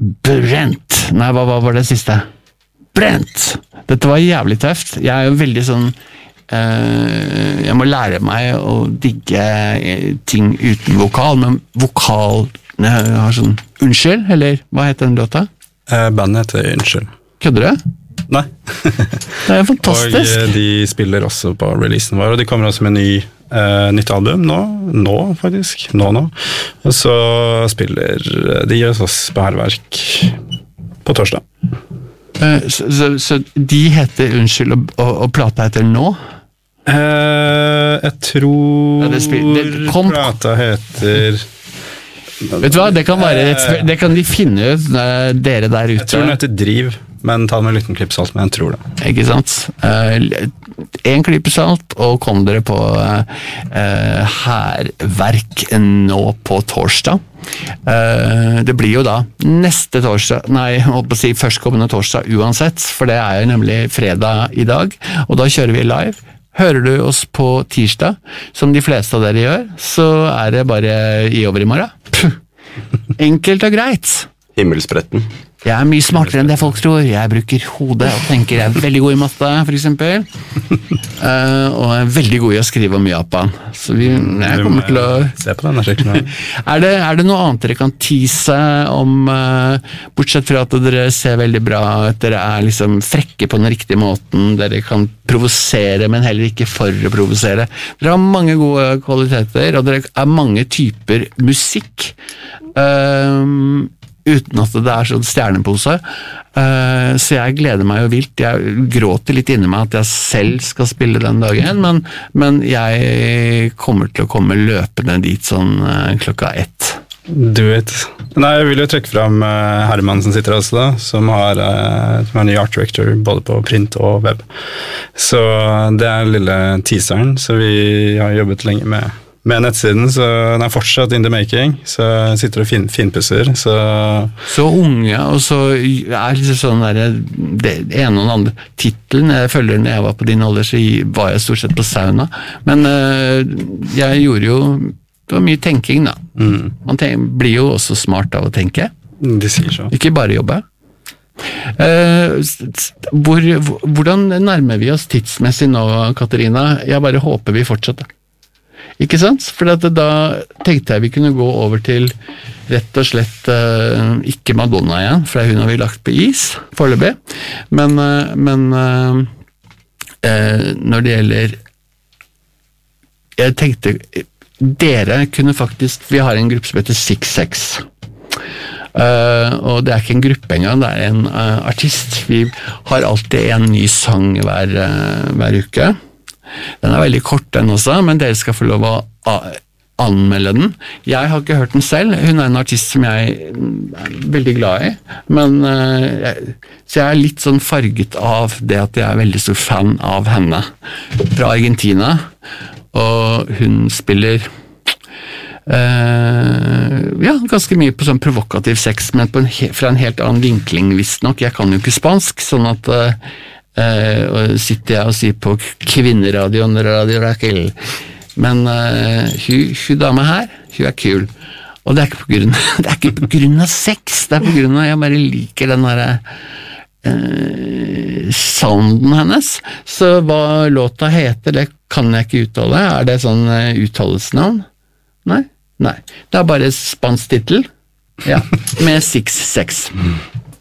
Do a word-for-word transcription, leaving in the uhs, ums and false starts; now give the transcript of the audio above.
Brent. Nei, hva, hva var det siste? Brent! Dette var jævlig tøft. Jeg er jo veldig sånn uh, jeg må lære meg å digge ting uten vokal, men vokal jeg har sånn, unnskyld, eller hva heter den låta? Uh, bandet heter Unnskyld. Kødder du? Nei. Det er fantastisk. Og de spiller også på releasen vår, og de kommer også med ny, uh, nytt album nå, nå faktisk, nå nå. Og så spiller de gir oss på Hærverk på torsdag. Uh, så, så, så de heter Unnskyld, og, og, og plata heter Nå? Uh, jeg tror ja, det spiller, det kom, plata heter... Vet du hva, det kan, være et, det kan de finne ut, dere der ute. Jeg tror den heter Driv, men ta det med en liten klipp salt, men jeg tror det. Ikke sant? Uh, en klipp salt, og kom dere på uh, Hærverk nå på torsdag. Uh, det blir jo da neste torsdag, nei, jeg håper å si førstkommende torsdag uansett, for det er jo nemlig fredag i dag, og da kjører vi live. Hører du oss på tirsdag, som de fleste av dere gjør, så er det bare i over i morgen. Puh. Enkelt og greit. Himmelspretten. Jeg er mye smartere enn det folk tror. Jeg bruker hodet og tenker jeg er veldig god i matte, for eksempel. Uh, og er veldig god i å skrive om Japan. Så vi, jeg kommer til å... Se på denne sjekken. er, det, er det noe annet dere kan tease om, uh, bortsett fra at dere ser veldig bra, at dere er liksom frekke på den riktige måten, dere kan provosere, men heller ikke for å provosere. Dere har mange gode kvaliteter, og dere er mange typer musikk. Uh, uten at det er sånn stjernepose. Uh, så jeg gleder meg jo vilt. Jeg gråter litt inni meg at jeg selv skal spille den dagen, men, men jeg kommer til å komme løpende dit sånn uh, klokka ett. Du vet. Nei, jeg vil jo trekke frem uh, Herman som sitter også da, som har, uh, som er ny art director både på print og web. Så det er lille teaseren, så vi har jobbet lenge med Med nettsiden, så den er fortsatt in the making, så jeg sitter og fin, finpusser, så... Så unge, og så er liksom sånn der, det ene og den andre titlen, jeg følger når jeg var på din alder, så var jeg stort sett på sauna, men uh, jeg gjorde jo, det var mye tenking da. Mm. Man tenker, blir jo også smart av å tenke. De sier så. Ikke bare jobbe. Uh, hvor, hvordan nærmer vi oss tidsmessig nå, Katarina? Jeg bare håper vi fortsetter. Ikke sant? For at da tenkte jeg vi kunne gå over til rett og slett uh, ikke Madonna igjen, for hun har vi lagt på is foreløpig, men, uh, men uh, uh, når det gjelder jeg tenkte dere kunne faktisk, vi har en gruppe som heter six six uh, og det er ikke en gruppe engang, det er en uh, artist. Vi har alltid en ny sang hver, uh, hver uke. Den er veldig kort den også, men dere skal få lov å anmelde den. Jeg har ikke hørt den selv, hun er en artist som jeg er veldig glad i, men uh, jeg, så jeg er litt sånn farget av det at jeg er veldig stor fan av henne fra Argentina, og hun spiller uh, ja, ganske mye på sånn provokativ sex, men på en, fra en helt annen vinkling visst nok. Jeg kan jo ikke spansk, sånn at uh, Uh, og sitter jeg og sier på kvinneradioen Radio Raquel, men uh, hun, hun dame her, hun er kul, og det er ikke på grunn det er ikke på grunn av sex, det er på grunn av jeg bare liker den der uh, sounden hennes. Så hva låta heter, det kan jeg ikke uttale. Er det sånn uh, uttalelsesnavn? Nei? Nei, det er bare spansk titel, ja, med six six.